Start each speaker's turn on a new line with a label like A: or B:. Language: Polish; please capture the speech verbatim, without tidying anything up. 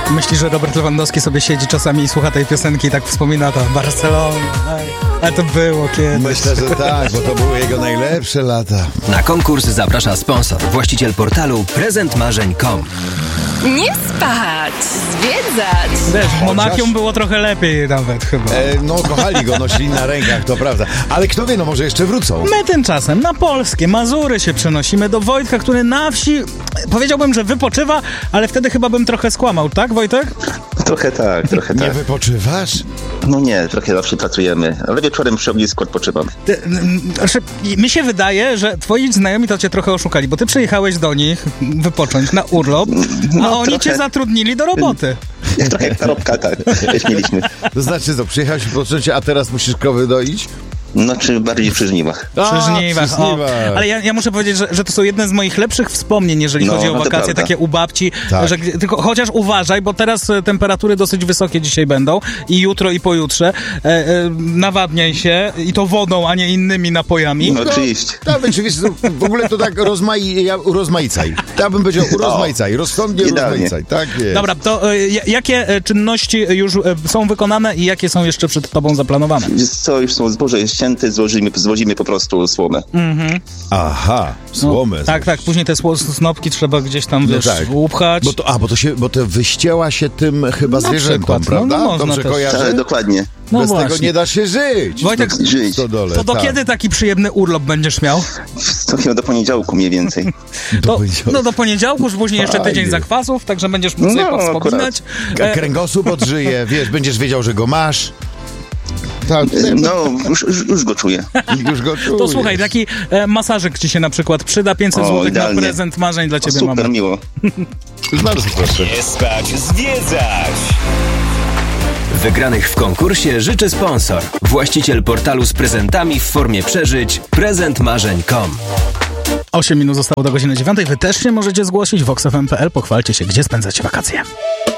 A: Myślisz, że Robert Lewandowski sobie siedzi czasami i słucha tej piosenki i tak wspomina to Barcelona, ale to było kiedyś.
B: Myślę, że tak, bo to były jego najlepsze lata.
C: Na konkurs zaprasza sponsor, właściciel portalu prezent marzeń kropka com.
D: Nie spać, zwiedzać.
A: Wiesz, w Monachium
B: Chociaż...
A: było trochę lepiej nawet chyba.
B: E, no, kochali go, nosili na rękach, to prawda. Ale kto wie, no może jeszcze wrócą.
A: My tymczasem na polskie Mazury się przenosimy do Wojtka, który na wsi, powiedziałbym, że wypoczywa, ale wtedy chyba bym trochę skłamał, tak Wojtek?
E: Trochę tak, trochę tak.
B: Nie wypoczywasz?
E: No nie, trochę zawsze pracujemy, ale wieczorem przy ognisku odpoczywam.
A: Ty, znaczy, mi się wydaje, że twoi znajomi to cię trochę oszukali, bo ty przyjechałeś do nich wypocząć na urlop, a
E: no,
A: oni
E: trochę.
A: cię zatrudnili do roboty.
E: Trochę jak tarobka, tak, mieliśmy.
B: To znaczy co, przyjechałeś w poczęcie, a teraz musisz krowy doić?
E: No, czy bardziej przy żniwach.
A: Przy
B: A,
A: żniwach,
B: przy
A: o.
B: żniwach.
A: Ale ja, ja muszę powiedzieć, że, że to są jedne z moich lepszych wspomnień, jeżeli
E: No,
A: chodzi o
E: no to
A: wakacje
E: prawda.
A: takie u babci.
B: Tak.
A: Że, tylko chociaż uważaj, bo teraz e, temperatury dosyć wysokie dzisiaj będą i jutro i pojutrze. E, e, nawadniaj się i to wodą, a nie innymi napojami.
E: No, oczywiście.
B: Tak, oczywiście. W ogóle to tak rozmai, ja, urozmaicaj. Ja bym powiedział urozmaicaj, rozsądnie
E: idealnie.
B: rozmaicaj. Tak jest.
A: Dobra, to e, jakie e, czynności już e, są wykonane i jakie są jeszcze przed tobą zaplanowane?
E: Wiesz co, już są zboże jest ścięte, złożymy, zwozimy po prostu słomę.
A: Mhm.
B: Aha, słomę.
A: No, tak, tak, później te sło- snopki trzeba gdzieś tam,
B: No
A: wiesz,
B: tak.
A: upchać.
B: Bo to, a, bo to się, bo to wyścięła się tym chyba
A: Na
B: zwierzętom,
A: przykład, no,
B: prawda?
A: no można
B: Dobrze
A: też.
B: kojarzę?
E: Tak, dokładnie.
A: No
B: Bez
A: właśnie.
B: tego nie da się żyć.
A: Wojtek,
B: w
E: żyć.
B: stodole,
A: To do
B: tak.
A: kiedy taki przyjemny urlop będziesz miał?
E: To chyba do poniedziałku mniej więcej.
B: Do
A: To,
B: poniedziałku.
A: no do poniedziałku, już później jeszcze tydzień
B: Fajnie.
A: zakwasów, także będziesz mógł sobie
E: No,
A: powspominać.
B: K-
A: E,
B: Kręgosłup odżyje, wiesz, będziesz wiedział, że go masz. Tak,
E: No, już, już, już go czuję.
B: już go czujesz.
A: to słuchaj, taki e, masażyk ci się na przykład przyda, pięćset
E: O,
A: złotych na
E: idealnie.
A: prezent marzeń dla
E: O,
A: ciebie,
E: super,
A: mama.
E: miło.
B: Bardzo proszę.
C: Nie spać, zwiedzać! Wygranych w konkursie życzy sponsor, właściciel portalu z prezentami w formie przeżyć prezent marzeń kropka com.
A: osiem minut zostało do godziny dziewiątej. Wy też się możecie zgłosić. vox f m kropka p l. Pochwalcie się, gdzie spędzacie wakacje.